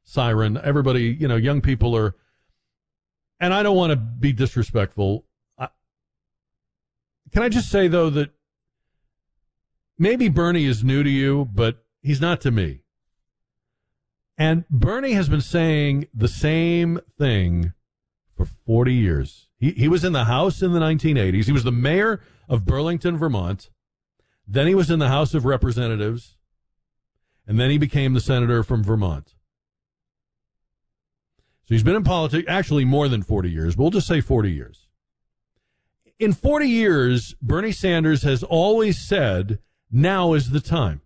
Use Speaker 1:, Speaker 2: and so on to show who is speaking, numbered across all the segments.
Speaker 1: siren. Everybody, young people are, and I don't want to be disrespectful. Can I just say, though, that maybe Bernie is new to you, but he's not to me. And Bernie has been saying the same thing for 40 years. He was in the House in the 1980s. He was the mayor of Burlington, Vermont. Then he was in the House of Representatives. And then he became the senator from Vermont. So he's been in politics, actually more than 40 years, but we'll just say 40 years. In 40 years, Bernie Sanders has always said, now is the time.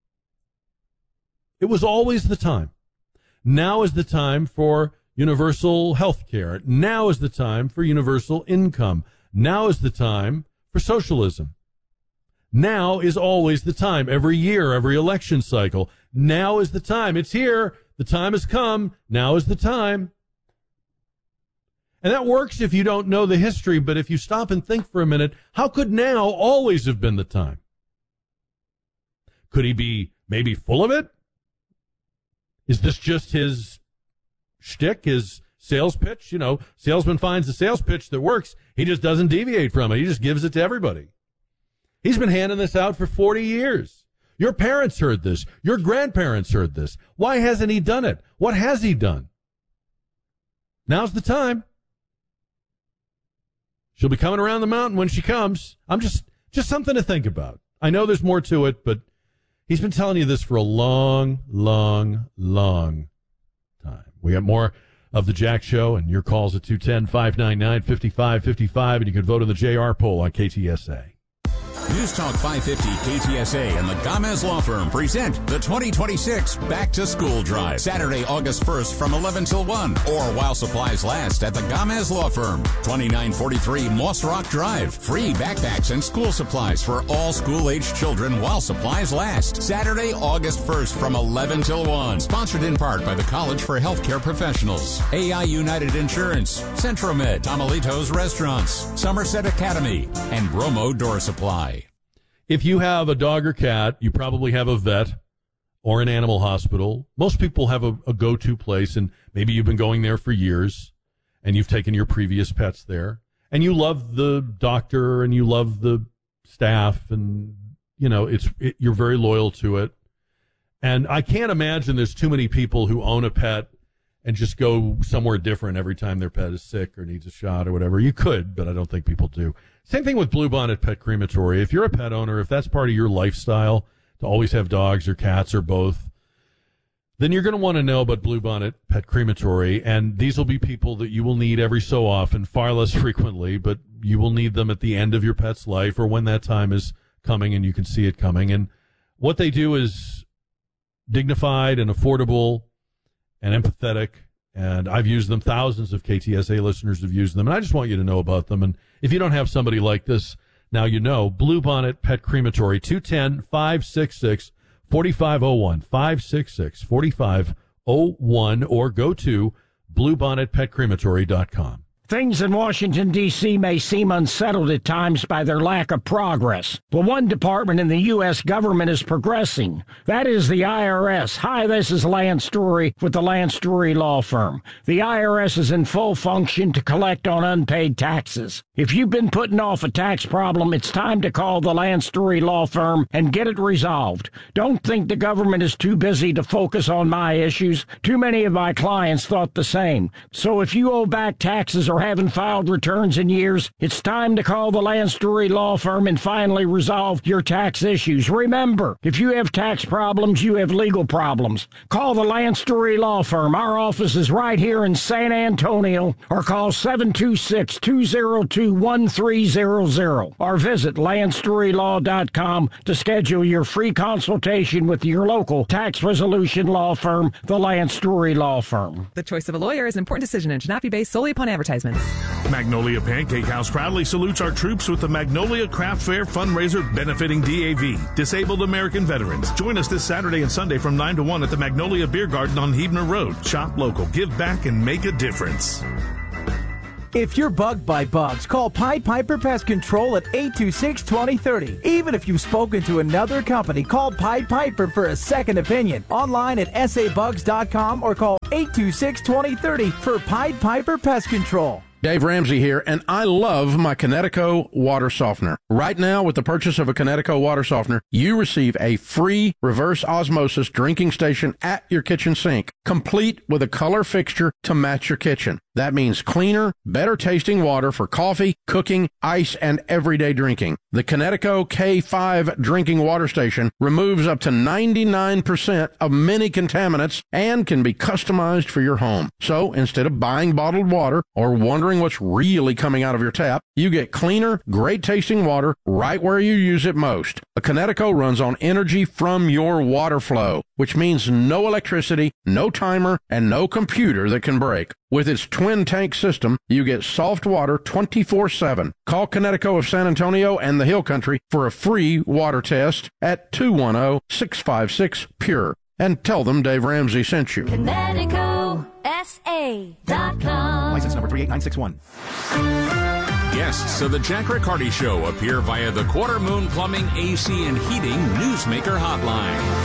Speaker 1: It was always the time. Now is the time for universal health care. Now is the time for universal income. Now is the time for socialism. Now is always the time. Every year, every election cycle. Now is the time. It's here. The time has come. Now is the time. And that works if you don't know the history, but if you stop and think for a minute, how could now always have been the time? Could he be maybe full of it? Is this just his shtick, his sales pitch? Salesman finds a sales pitch that works. He just doesn't deviate from it. He just gives it to everybody. He's been handing this out for 40 years. Your parents heard this. Your grandparents heard this. Why hasn't he done it? What has he done? Now's the time. She'll be coming around the mountain when she comes. I'm just something to think about. I know there's more to it, but he's been telling you this for a long, long, long time. We got more of the Jack Show and your calls at 210-599-5555, and you can vote in the JR poll on KTSA.
Speaker 2: News Talk 550 KTSA and the Gomez Law Firm present the 2026 Back to School Drive. Saturday, August 1st from 11 till 1 or while supplies last at the Gomez Law Firm. 2943 Moss Rock Drive. Free backpacks and school supplies for all school-aged children while supplies last. Saturday, August 1st from 11 till 1. Sponsored in part by the College for Healthcare Professionals, AI United Insurance, Centromed, Tamalitos Restaurants, Somerset Academy, and Bromo Door Supply.
Speaker 1: If you have a dog or cat, you probably have a vet or an animal hospital. Most people have a go-to place, and maybe you've been going there for years, and you've taken your previous pets there, and you love the doctor, and you love the staff, and, you're very loyal to it. And I can't imagine there's too many people who own a pet and just go somewhere different every time their pet is sick or needs a shot or whatever. You could, but I don't think people do. Same thing with Bluebonnet Pet Crematory. If you're a pet owner, if that's part of your lifestyle, to always have dogs or cats or both, then you're going to want to know about Bluebonnet Pet Crematory. And these will be people that you will need every so often, far less frequently, but you will need them at the end of your pet's life or when that time is coming and you can see it coming. And what they do is dignified and affordable and empathetic. And I've used them. Thousands of KTSA listeners have used them. And I just want you to know about them. And if you don't have somebody like this, now you know. Bluebonnet Pet Crematory, 210-566-4501, 566-4501, or go to bluebonnetpetcrematory.com.
Speaker 3: Things in Washington, D.C. may seem unsettled at times by their lack of progress. But one department in the U.S. government is progressing. That is the IRS. Hi, this is Lance Story with the Lance Story Law Firm. The IRS is in full function to collect on unpaid taxes. If you've been putting off a tax problem, it's time to call the Lance Story Law Firm and get it resolved. Don't think the government is too busy to focus on my issues. Too many of my clients thought the same. So if you owe back taxes or haven't filed returns in years, it's time to call the Lance Story Law Firm and finally resolve your tax issues. Remember, if you have tax problems, you have legal problems. Call the Lance Story Law Firm. Our office is right here in San Antonio, or call 726-202-1300, or visit LanceStoryLaw.com to schedule your free consultation with your local tax resolution law firm, the Lance Story Law Firm.
Speaker 4: The choice of a lawyer is an important decision and should not be based solely upon advertisements.
Speaker 5: Magnolia Pancake House proudly salutes our troops with the Magnolia Craft Fair fundraiser benefiting DAV, Disabled American Veterans. Join us this Saturday and Sunday from 9 to 1 at the Magnolia Beer Garden on Huebner Road. Shop local, give back, and make a difference.
Speaker 6: If you're bugged by bugs, call Pied Piper Pest Control at 826-2030. Even if you've spoken to another company, call Pied Piper for a second opinion. Online at sabugs.com or call 826-2030 for Pied Piper Pest Control.
Speaker 7: Dave Ramsey here, and I love my Kinetico water softener. Right now, with the purchase of a Kinetico water softener, you receive a free reverse osmosis drinking station at your kitchen sink, complete with a color fixture to match your kitchen. That means cleaner, better tasting water for coffee, cooking, ice, and everyday drinking. The Kinetico K5 drinking water station removes up to 99% of many contaminants and can be customized for your home. So instead of buying bottled water or wondering what's really coming out of your tap, you get cleaner, great tasting water right where you use it most. A Kinetico runs on energy from your water flow, which means no electricity, no timer, and no computer that can break. With its twin tank system, you get soft water 24/7. Call Kinetico of San Antonio and the Hill Country for a free water test at 210-656-PURE. And tell them Dave Ramsey sent you.
Speaker 8: KineticoSA.com.
Speaker 6: License number 38961.
Speaker 2: Guests of the Jack Riccardi Show appear via the Quarter Moon Plumbing, AC, and Heating Newsmaker Hotline.